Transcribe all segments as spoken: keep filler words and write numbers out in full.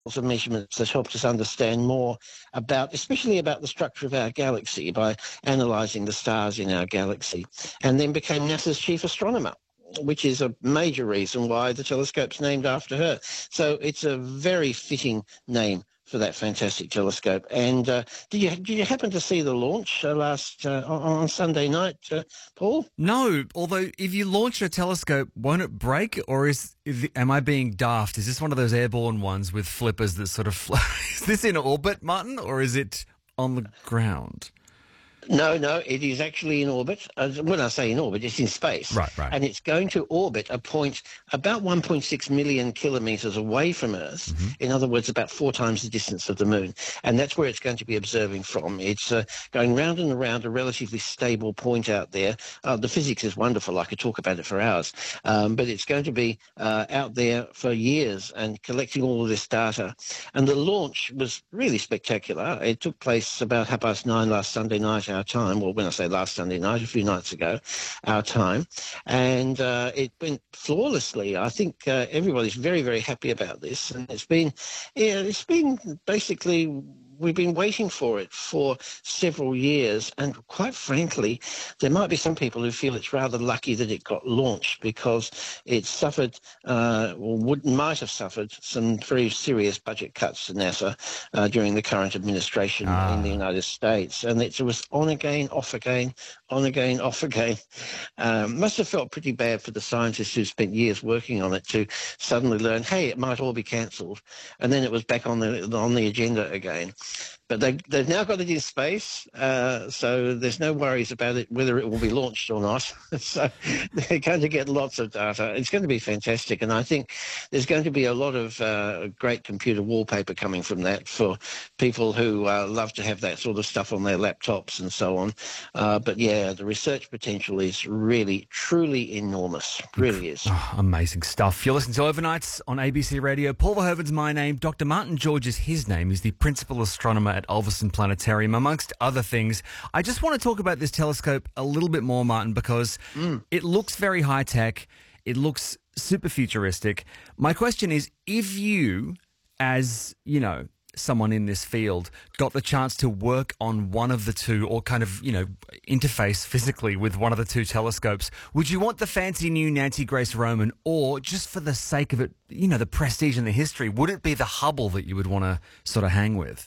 of measurements that helped us understand more about, especially about the structure of our galaxy by analysing the stars in our galaxy, and then became NASA's chief astronomer, which is a major reason why the telescope's named after her. So it's a very fitting name for that fantastic telescope. And uh, did you did you happen to see the launch uh, last uh, on, on Sunday night, uh, Paul? No, although if you launch a telescope, won't it break? Or is, is am I being daft? Is this one of those airborne ones with flippers that sort of fly? Is this in orbit, Martin, or is it on the ground? No, no, it is actually in orbit. Uh, when I say in orbit, it's in space. Right, right. And it's going to orbit a point about one point six million kilometres away from Earth. Mm-hmm. In other words, about four times the distance of the moon. And that's where it's going to be observing from. It's uh, going round and around a relatively stable point out there. Uh, the physics is wonderful. I could talk about it for hours. Um, but it's going to be uh, out there for years and collecting all of this data. And the launch was really spectacular. It took place about half past nine last Sunday night, our time, well, when I say last Sunday night, a few nights ago, our time, and uh, it went flawlessly. I think uh, everybody's very, very happy about this, and it's been, yeah, it's been basically, we've been waiting for it for several years, and quite frankly, there might be some people who feel it's rather lucky that it got launched because it suffered, uh, or would, might have suffered, some very serious budget cuts to NASA uh, during the current administration Ah. in the United States, and it was on again, off again, on again, off again. Um, must have felt pretty bad for the scientists who spent years working on it to suddenly learn, hey, it might all be cancelled, and then it was back on the on the agenda again. But they, they've now got it in space, uh, so there's no worries about it, whether it will be launched or not. So they're going to get lots of data. It's going to be fantastic, and I think there's going to be a lot of uh, great computer wallpaper coming from that for people who uh, love to have that sort of stuff on their laptops and so on. Uh, but yeah, the research potential is really, truly enormous. Really is. Oh, amazing stuff. You're listening to Overnights on A B C Radio. Paul Verhoeven's my name. Doctor Martin George is his name. He's the principal astronomer at Ulverstone Planetarium, amongst other things. I just want to talk about this telescope a little bit more, Martin, because mm. it looks very high-tech. It looks super futuristic. My question is, if you, as, you know, someone in this field, got the chance to work on one of the two or kind of, you know, interface physically with one of the two telescopes, would you want the fancy new Nancy Grace Roman, or just for the sake of it, you know, the prestige and the history, would it be the Hubble that you would want to sort of hang with?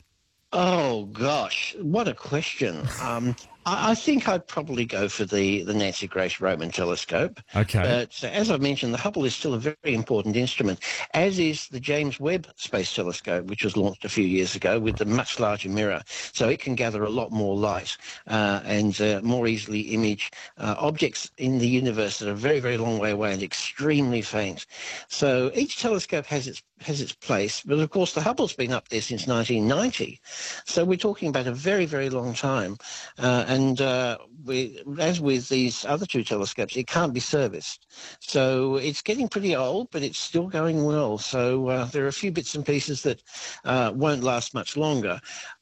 Oh, gosh, what a question. Um, I, I think I'd probably go for the, the Nancy Grace Roman telescope. Okay. But as I've mentioned, the Hubble is still a very important instrument, as is the James Webb Space Telescope, which was launched a few years ago with a much larger mirror. So it can gather a lot more light uh, and uh, more easily image uh, objects in the universe that are a very, very long way away and extremely faint. So each telescope has its has its place, but of course the Hubble's been up there since nineteen ninety. So we're talking about a very, very long time. Uh, and uh, we, as with these other two telescopes, it can't be serviced. So it's getting pretty old, but it's still going well. So uh, there are a few bits and pieces that uh, won't last much longer.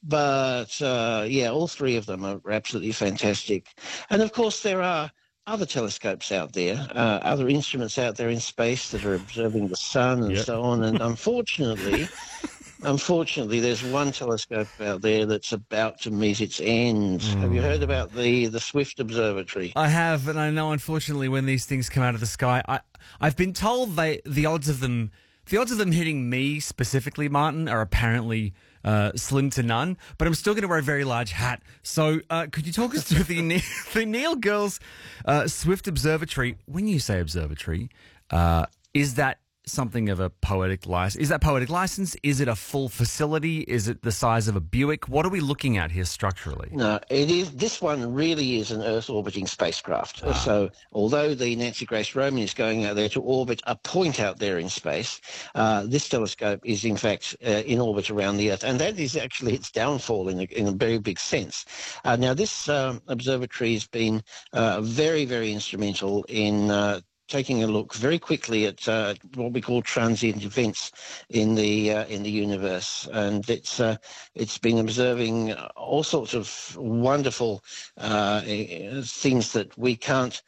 But uh, yeah, all three of them are absolutely fantastic. And of course there are other telescopes out there, uh, other instruments out there in space that are observing the sun and Yep. so on. And unfortunately, unfortunately, there's one telescope out there that's about to meet its end. Mm. Have you heard about the, the Swift Observatory? I have, and I know, unfortunately, when these things come out of the sky, I, I've been told they the odds of them, the odds of them hitting me specifically, Martin, are apparently Uh, slim to none, but I'm still going to wear a very large hat. So uh, could you talk us through the, Ne- the Neil Girls uh, Swift Observatory? When you say observatory, uh, is that something of a poetic license? Is that poetic license? Is it a full facility? Is it the size of a Buick? What are we looking at here structurally? No, it is. This one really is an Earth-orbiting spacecraft. Ah. So although the Nancy Grace Roman is going out there to orbit a point out there in space, uh, this telescope is in fact uh, in orbit around the Earth, and that is actually its downfall in a, in a very big sense. Uh, now, this um, observatory has been uh, very, very instrumental in uh, taking a look very quickly at uh, what we call transient events in the uh, in the universe, and it's uh, it's been observing all sorts of wonderful uh, things that we can't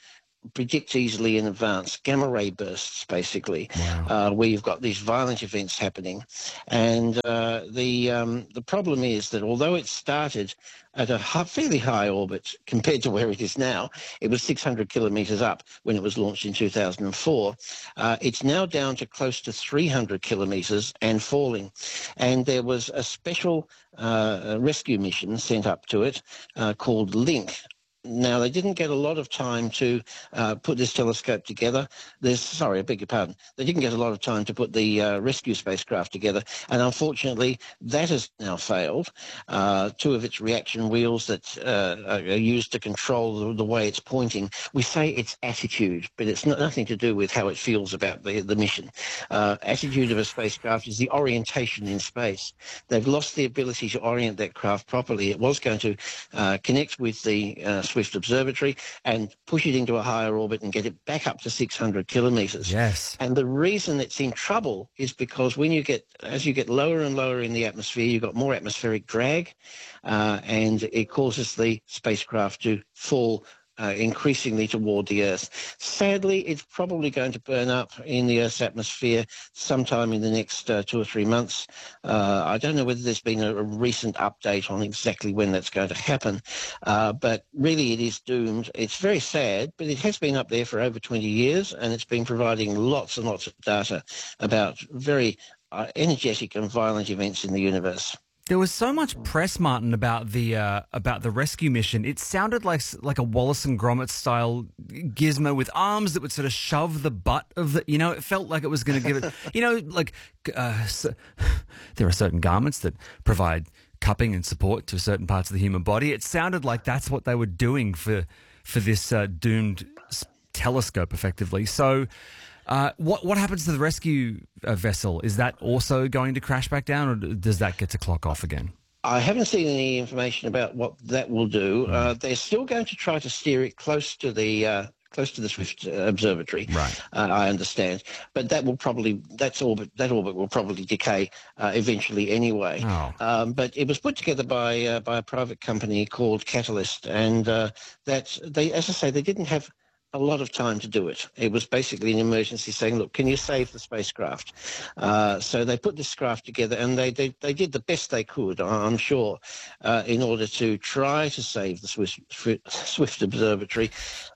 predict easily in advance. Gamma ray bursts, basically, Wow. uh, where you've got these violent events happening. And uh, the um, the problem is that although it started at a hi- fairly high orbit compared to where it is now, it was six hundred kilometres up when it was launched in two thousand four. Uh, it's now down to close to three hundred kilometres and falling. And there was a special uh, rescue mission sent up to it uh, called LINC. Now, they didn't get a lot of time to uh, put this telescope together. There's, sorry, I beg your pardon. They didn't get a lot of time to put the uh, rescue spacecraft together, and unfortunately, that has now failed. Uh, two of its reaction wheels that uh, are used to control the, the way it's pointing, we say it's attitude, but it's not, nothing to do with how it feels about the, the mission. Uh, attitude of a spacecraft is the orientation in space. They've lost the ability to orient that craft properly. It was going to uh, connect with the uh, Swift Observatory and push it into a higher orbit and get it back up to six hundred kilometres. Yes. And the reason it's in trouble is because when you get, as you get lower and lower in the atmosphere, you've got more atmospheric drag, uh, and it causes the spacecraft to fall Uh, increasingly toward the Earth. Sadly, it's probably going to burn up in the Earth's atmosphere sometime in the next uh, two or three months. Uh, I don't know whether there's been a, a recent update on exactly when that's going to happen, uh, but really it is doomed. It's very sad, but it has been up there for over twenty years, and it's been providing lots and lots of data about very uh, energetic and violent events in the universe. There was so much press, Martin, about the uh, about the rescue mission. It sounded like like a Wallace and Gromit style gizmo with arms that would sort of shove the butt of the. You know, it felt like it was going to give it. You know, like uh, so, there are certain garments that provide cupping and support to certain parts of the human body. It sounded like that's what they were doing for for this uh, doomed telescope, effectively. So. Uh, what what happens to the rescue uh, vessel? Is that also going to crash back down, or does that get to clock off again? I haven't seen any information about what that will do. Mm. Uh, they're still going to try to steer it close to the uh, close to the Swift Observatory. Right. Uh, I understand, but that will probably that's orbit that orbit will probably decay uh, eventually anyway. Oh. Um, but it was put together by uh, by a private company called Catalyst, and uh, that they, as I say, they didn't have a lot of time to do it. It was basically an emergency saying, look, can you save the spacecraft? Uh, so they put this craft together, and they, they, they did the best they could, I'm sure, uh, in order to try to save the Swift, Swift Observatory.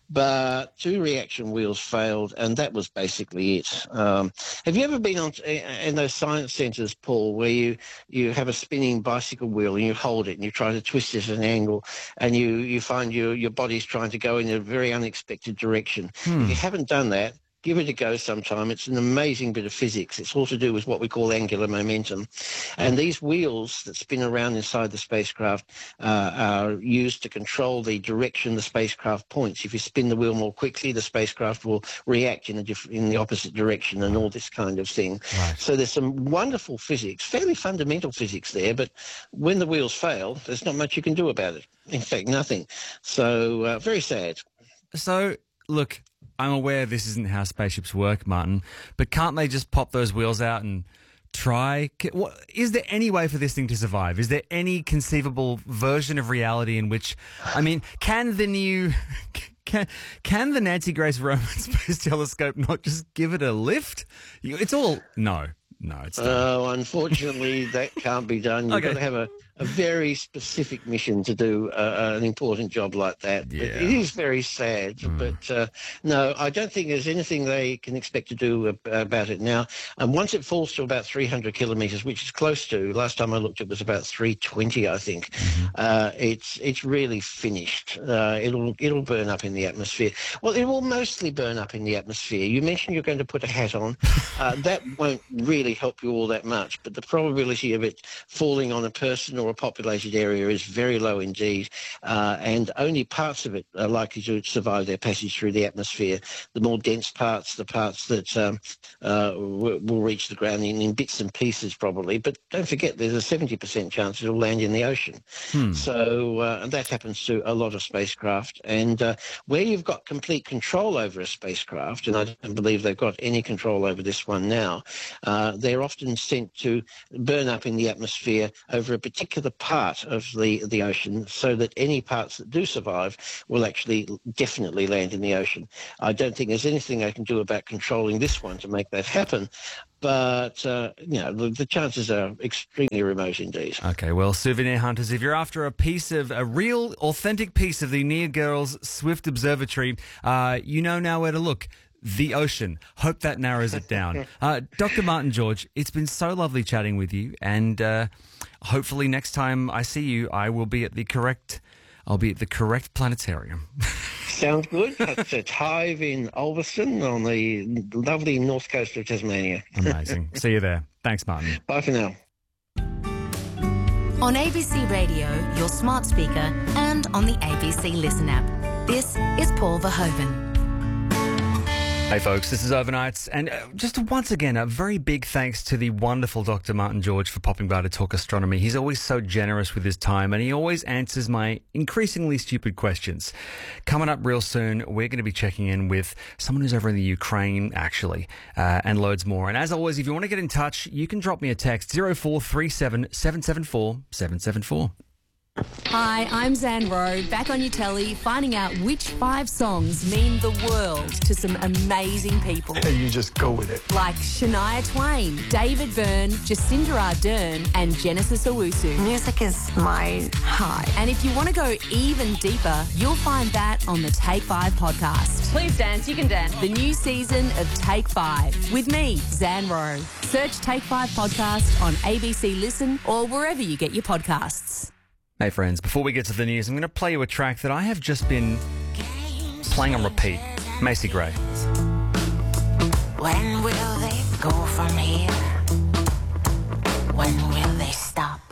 But two reaction wheels failed, and that was basically it. Um, have you ever been on in those science centres, Paul, where you, you have a spinning bicycle wheel and you hold it and you try to twist it at an angle, and you, you find your, your body's trying to go in a very unexpected direction? Hmm. If you haven't done that, give it a go sometime. It's an amazing bit of physics. It's all to do with what we call angular momentum. And these wheels that spin around inside the spacecraft uh, are used to control the direction the spacecraft points. If you spin the wheel more quickly, the spacecraft will react in, a diff- in the opposite direction and all this kind of thing. Right. So there's some wonderful physics, fairly fundamental physics there, but when the wheels fail, there's not much you can do about it. In fact, nothing. So uh, very sad. So, look, I'm aware this isn't how spaceships work, Martin, but can't they just pop those wheels out and try? What, is there any way for this thing to survive? Is there any conceivable version of reality in which, I mean, can the new, can, can the Nancy Grace Roman Space Telescope not just give it a lift? It's all, no, no, it's not. Oh, unfortunately, that can't be done. You've Okay. got to have a, a very specific mission to do uh, an important job like that. Yeah. It, it is very sad, Mm. but uh, no, I don't think there's anything they can expect to do ab- about it now. And once it falls to about three hundred kilometres, which is close to, last time I looked, it was about three twenty, I think. Mm-hmm. Uh, it's it's really finished. Uh, it'll it'll burn up in the atmosphere. Well, it will mostly burn up in the atmosphere. You mentioned you're going to put a hat on. Uh, that won't really help you all that much, but the probability of it falling on a person or a populated area is very low indeed, uh, and only parts of it are likely to survive their passage through the atmosphere. The more dense parts, the parts that um, uh, will, will reach the ground in, in bits and pieces probably, but don't forget there's a seventy percent chance it'll land in the ocean. Hmm. So uh, and that happens to a lot of spacecraft, and uh, where you've got complete control over a spacecraft, and I don't believe they've got any control over this one now, uh, they're often sent to burn up in the atmosphere over a particular part of the, the ocean, so that any parts that do survive will actually definitely land in the ocean. I don't think there's anything I can do about controlling this one to make that happen. But, uh, you know, the, the chances are extremely remote indeed. Okay, well, souvenir hunters, if you're after a piece of, a real, authentic piece of the Near Girls Swift Observatory, uh, you know now where to look. The ocean. Hope that narrows it down. Uh, Doctor Martin George, it's been so lovely chatting with you, and uh, hopefully next time I see you, I will be at the correct, I'll be at the correct planetarium. Sounds good. That's at Hive in Ulverston on the lovely north coast of Tasmania. Amazing. See you there. Thanks, Martin. Bye for now. On A B C Radio, your smart speaker, and on the A B C Listen app. This is Paul Verhoeven. Hey folks, this is Overnights, and uh, just once again, a very big thanks to the wonderful Doctor Martin George for popping by to talk astronomy. He's always so generous with his time, and he always answers my increasingly stupid questions. Coming up real soon, we're going to be checking in with someone who's over in the Ukraine, actually, uh, and loads more. And as always, if you want to get in touch, you can drop me a text, zero four three seven, seven seven four, seven seven four. Hi, I'm Zan Rowe, back on your telly, finding out which five songs mean the world to some amazing people. And you just go with it. Like Shania Twain, David Byrne, Jacinda Ardern, and Genesis Owusu. Music is my high. And if you want to go even deeper, you'll find that on the Take Five podcast. Please dance, you can dance. The new season of Take Five with me, Zan Rowe. Search Take Five podcast on A B C Listen or wherever you get your podcasts. Hey friends, before we get to the news, I'm going to play you a track that I have just been playing on repeat. Macy Gray. When will they go from here? When will they stop?